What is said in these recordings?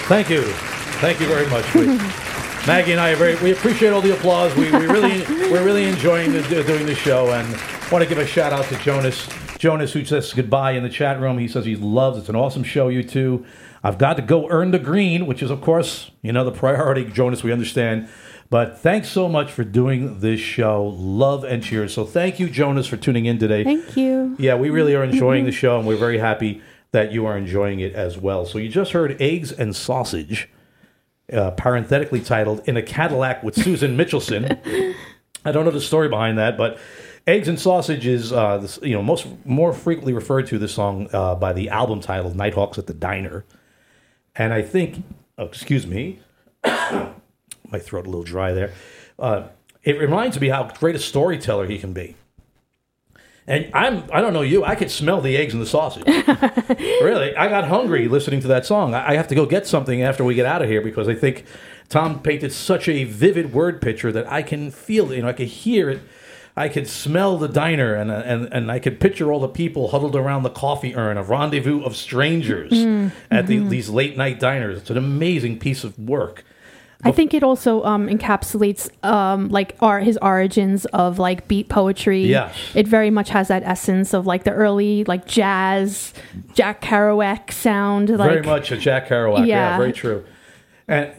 Thank you. Thank you very much. Maggie and I we appreciate all the applause. We're really enjoying doing the show, and want to give a shout out to Jonas. Jonas, who says goodbye in the chat room. He says he loves it's an awesome show, you two. I've got to go earn the green, which is, of course, the priority, Jonas, we understand. But thanks so much for doing this show. Love and cheers. So thank you, Jonas, for tuning in today. Thank you. Yeah, we really are enjoying the show, and we're very happy that you are enjoying it as well. So you just heard Eggs and Sausage, parenthetically titled In a Cadillac with Susan Mitchelson. I don't know the story behind that, but Eggs and Sausage is more frequently referred to this song by the album title Nighthawks at the Diner. And I think, excuse me, my throat a little dry there. It reminds me how great a storyteller he can be. And I don't know you, I could smell the eggs and the sausage. Really, I got hungry listening to that song. I have to go get something after we get out of here because I think Tom painted such a vivid word picture that I can feel it. I could hear it. I could smell the diner, and I could picture all the people huddled around the coffee urn, a rendezvous of strangers at these late night diners. It's an amazing piece of work. I think it also encapsulates his origins of like beat poetry. Yes. It very much has that essence of like the early like jazz, Jack Kerouac sound. Very much a Jack Kerouac. Yeah, very true. And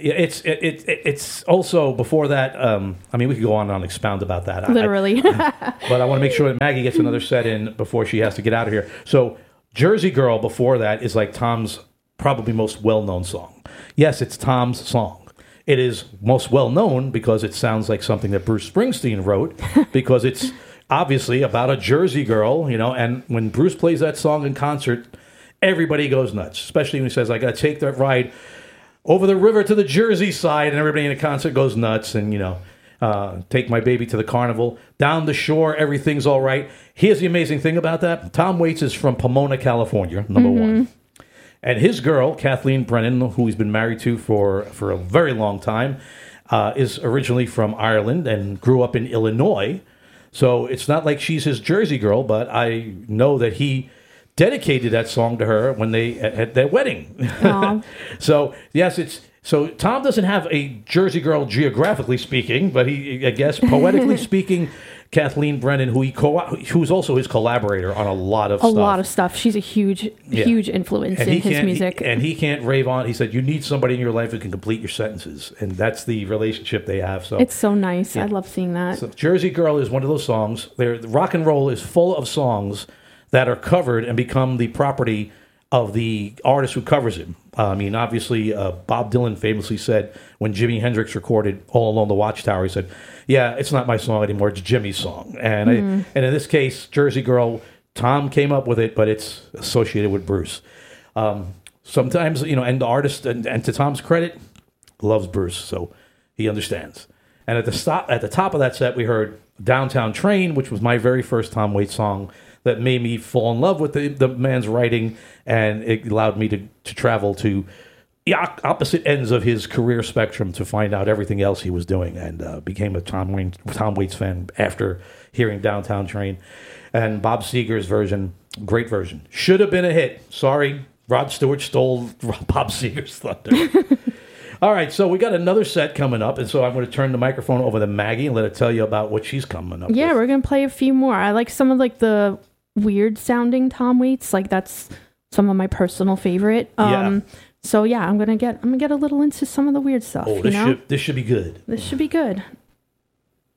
it's also before that. We could go on and expound about that. Literally. But I want to make sure that Maggie gets another set in before she has to get out of here. So Jersey Girl before that is like Tom's probably most well-known song. Yes, it's Tom's song. It is most well-known because it sounds like something that Bruce Springsteen wrote because it's obviously about a Jersey girl, and when Bruce plays that song in concert, everybody goes nuts, especially when he says, I got to take that ride over the river to the Jersey side, and everybody in the concert goes nuts, and, take my baby to the carnival. Down the shore, everything's all right. Here's the amazing thing about that. Tom Waits is from Pomona, California, number one. And his girl, Kathleen Brennan, who he's been married to for a very long time, is originally from Ireland and grew up in Illinois. So it's not like she's his Jersey girl, but I know that he dedicated that song to her when they had their wedding. So, yes, so Tom doesn't have a Jersey girl geographically speaking, but he, I guess, poetically speaking, Kathleen Brennan, who's also his collaborator on a lot of stuff. She's a huge influence in his music. And he can't rave on. He said, you need somebody in your life who can complete your sentences. And that's the relationship they have. So it's so nice. Yeah. I love seeing that. So Jersey Girl is one of those songs. Rock and roll is full of songs that are covered and become the property of the artist who covers it. Obviously, Bob Dylan famously said when Jimi Hendrix recorded All Along the Watchtower, he said, yeah, it's not my song anymore, it's Jimmy's song. And in this case, Jersey Girl, Tom came up with it, but it's associated with Bruce. Sometimes, and the artist, and to Tom's credit, loves Bruce, so he understands. And at the top of that set, we heard Downtown Train, which was my very first Tom Waits song that made me fall in love with the man's writing, and it allowed me to travel to the opposite ends of his career spectrum to find out everything else he was doing, and became a Tom Waits fan after hearing Downtown Train. And Bob Seger's version, great version. Should have been a hit. Sorry, Rod Stewart stole Bob Seger's thunder. All right, so we got another set coming up, and so I'm going to turn the microphone over to Maggie and let her tell you about what she's coming up with. Yeah, we're going to play a few more. I like some of like the weird-sounding Tom Waits. Like that's some of my personal favorite. So yeah, I'm gonna get a little into some of the weird stuff. Oh, this should be good. This should be good.